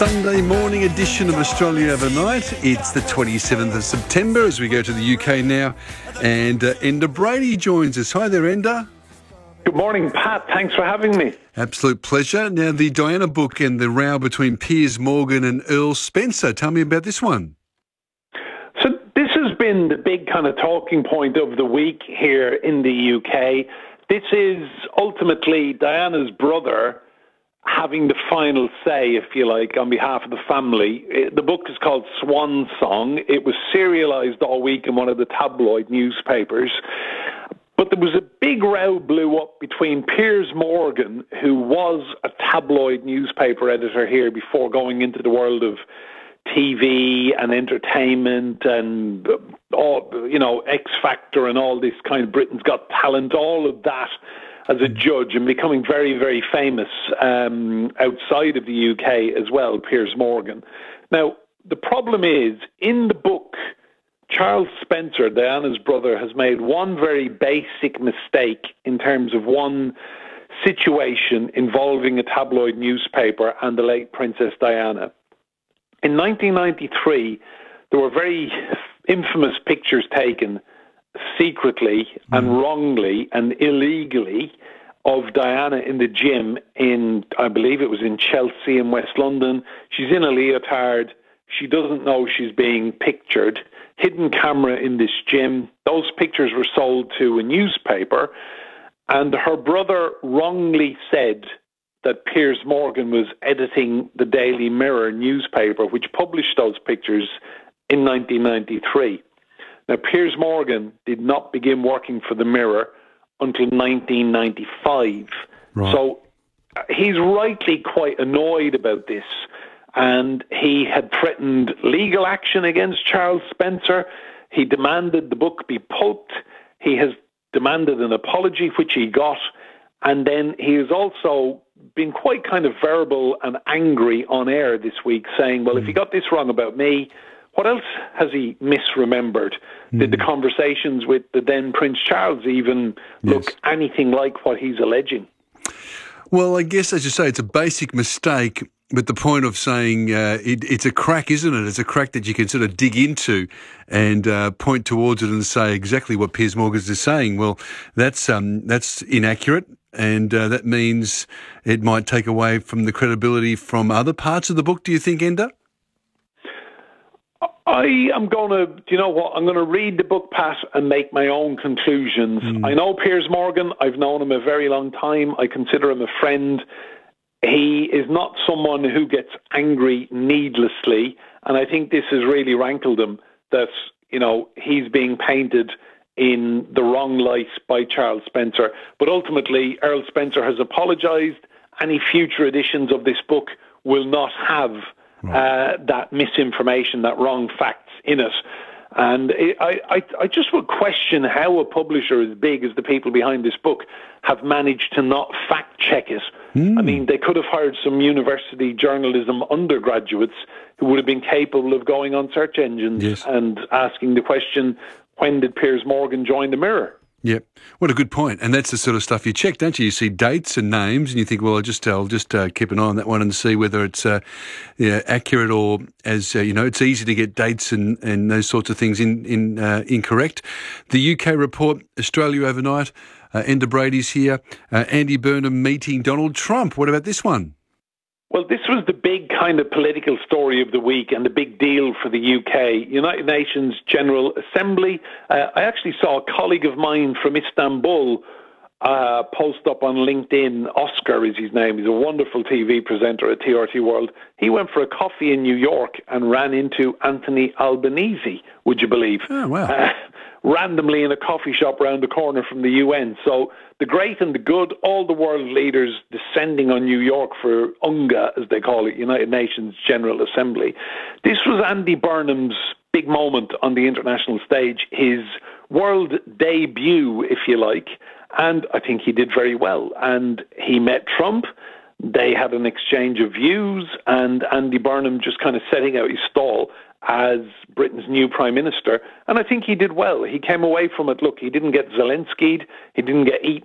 Sunday morning edition of Australia Overnight. It's the 27th of September as we go to the UK now. And Enda Brady joins us. Hi there, Enda. Good morning, Pat. Thanks for having me. Absolute pleasure. Now, the Diana book and the row between Piers Morgan and Earl Spencer. Tell me about this one. So this has been the big kind of talking point of the week here in the UK. This is ultimately Diana's brother having the final say, if you like, on behalf of the family. The book is called Swan Song. It was serialised all week in one of the tabloid newspapers. But there was a big row blew up between Piers Morgan, who was a tabloid newspaper editor here before going into the world of TV and entertainment and all, X Factor and all this kind of Britain's Got Talent, all of that, as a judge, and becoming very, very famous outside of the UK as well, Piers Morgan. Now, the problem is, in the book, Charles Spencer, Diana's brother, has made one very basic mistake in terms of one situation involving a tabloid newspaper and the late Princess Diana. In 1993, there were very infamous pictures taken secretly and wrongly and illegally of Diana in the gym in, I believe it was in Chelsea in West London. She's in a leotard. She doesn't know she's being pictured. Hidden camera in this gym. Those pictures were sold to a newspaper, and her brother wrongly said that Piers Morgan was editing the Daily Mirror newspaper, which published those pictures in 1993. Now, Piers Morgan did not begin working for the Mirror until 1995. Right. So he's rightly quite annoyed about this. And he had threatened legal action against Charles Spencer. He demanded the book be pulped. He has demanded an apology, which he got. And then he has also been quite kind of verbal and angry on air this week, saying, well, if he got this wrong about me, what else has he misremembered? Did the conversations with the then Prince Charles even look anything like what he's alleging? Well, I guess, as you say, it's a basic mistake, but the point of saying it's a crack, isn't it? It's a crack that you can sort of dig into and point towards it and say exactly what Piers Morgan is saying. Well, that's inaccurate, and that means it might take away from the credibility from other parts of the book, do you think, Enda? I'm going to read the book, Pat, and make my own conclusions. I know Piers Morgan. I've known him a very long time. I consider him a friend. He is not someone who gets angry needlessly, and I think this has really rankled him that, he's being painted in the wrong light by Charles Spencer. But ultimately, Earl Spencer has apologised. Any future editions of this book will not have that misinformation, that wrong facts in it. And I just would question how a publisher as big as the people behind this book have managed to not fact-check it. I mean, they could have hired some university journalism undergraduates who would have been capable of going on search engines and asking the question, when did Piers Morgan join the Mirror? Yep. What a good point. And that's the sort of stuff you check, don't you? You see dates and names and you think, well, I'll just keep an eye on that one and see whether it's accurate or, as it's easy to get dates and those sorts of things incorrect. The UK report, Australia Overnight, Enda Brady's here. Andy Burnham meeting Donald Trump. What about this one? Well, this was the big kind of political story of the week and the big deal for the UK. United Nations General Assembly. I actually saw a colleague of mine from Istanbul post up on LinkedIn. Oscar is his name. He's a wonderful TV presenter at TRT World. He went for a coffee in New York and ran into Anthony Albanese, would you believe? Oh, wow. Randomly in a coffee shop round the corner from the UN. So the great and the good, all the world leaders descending on New York for UNGA, as they call it, United Nations General Assembly. This was Andy Burnham's big moment on the international stage, his world debut, if you like, and I think he did very well. And he met Trump. They had an exchange of views, and Andy Burnham just kind of setting out his stall as Britain's new Prime Minister, and I think he did well. He came away from it, look, he didn't get Zelensky'd, he didn't get eaten